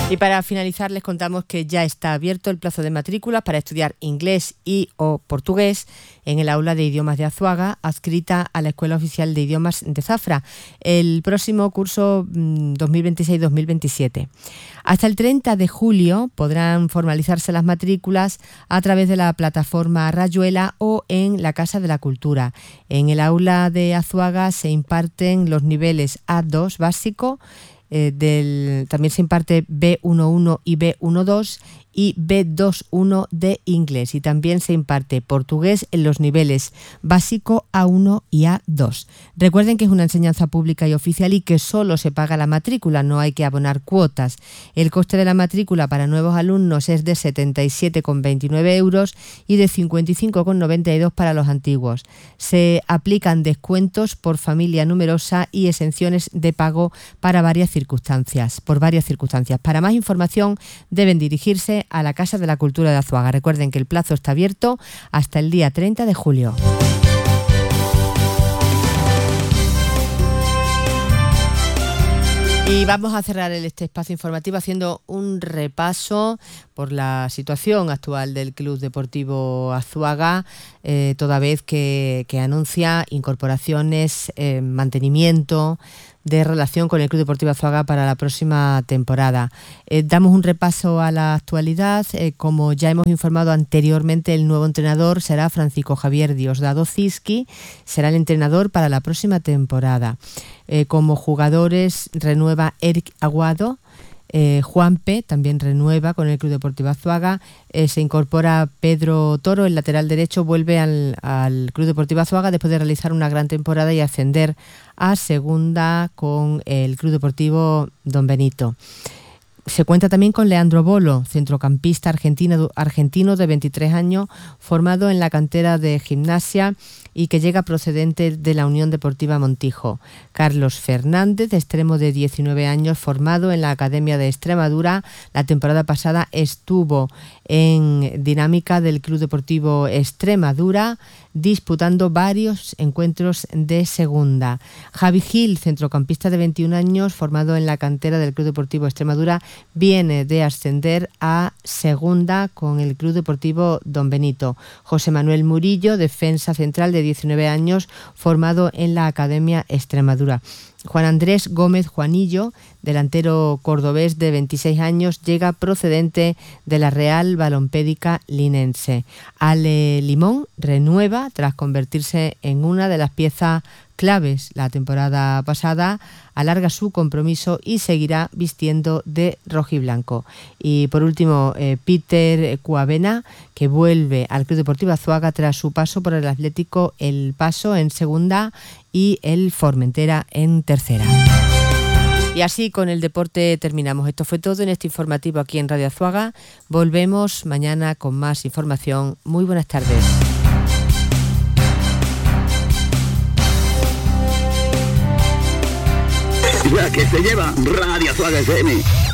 Y para finalizar les contamos que ya está abierto el plazo de matrículas para estudiar inglés y o portugués en el aula de idiomas de Azuaga, adscrita a la Escuela Oficial de Idiomas de Zafra, el próximo curso 2026-2027. Hasta el 30 de julio podrán formalizarse las matrículas a través de la plataforma Rayuela o en la Casa de la Cultura. En el aula de Azuaga se imparten los niveles A2 básico, también se imparte B1.1 y B1.2 y B2.1 de inglés, y también se imparte portugués en los niveles básico A1 y A2. Recuerden que es una enseñanza pública y oficial y que solo se paga la matrícula, no hay que abonar cuotas. El coste de la matrícula para nuevos alumnos es de 77,29 euros y de 55,92 para los antiguos. Se aplican descuentos por familia numerosa y exenciones de pago para varias circunstancias. Para más información deben dirigirse a la Casa de la Cultura de Azuaga. Recuerden que el plazo está abierto hasta el día 30 de julio. Y vamos a cerrar este espacio informativo haciendo un repaso por la situación actual del Club Deportivo Azuaga, toda vez que anuncia incorporaciones, mantenimiento de relación con el Club Deportivo Azuaga para la próxima temporada. Damos un repaso a la actualidad. Como ya hemos informado anteriormente, el nuevo entrenador será Francisco Javier Diosdado Ciski, será el entrenador para la próxima temporada. Como jugadores renueva Eric Aguado, Juanpe también renueva con el Club Deportivo Azuaga, se incorpora Pedro Toro, el lateral derecho, vuelve al Club Deportivo Azuaga después de realizar una gran temporada y ascender a segunda con el Club Deportivo Don Benito. Se cuenta también con Leandro Bolo, centrocampista argentino de 23 años, formado en la cantera de Gimnasia y que llega procedente de la Unión Deportiva Montijo. Carlos Fernández, extremo de 19 años, formado en la Academia de Extremadura. La temporada pasada estuvo en dinámica del Club Deportivo Extremadura, disputando varios encuentros de segunda. Javi Gil, centrocampista de 21 años, formado en la cantera del Club Deportivo Extremadura, viene de ascender a segunda con el Club Deportivo Don Benito. José Manuel Murillo, defensa central de 19 años, formado en la Academia Extremadura. Juan Andrés Gómez Juanillo, delantero cordobés de 26 años, llega procedente de la Real Balompédica Linense. Ale Limón renueva tras convertirse en una de las piezas claves la temporada pasada, alarga su compromiso y seguirá vistiendo de rojiblanco. Y por último, Peter Cuavena, que vuelve al Club Deportivo Azuaga tras su paso por el Atlético El Paso en segunda y el Formentera en tercera. Y así con el deporte terminamos. Esto fue todo en este informativo aquí en Radio Azuaga. Volvemos mañana con más información. Muy buenas tardes. La que se lleva Radio Azuaga FM.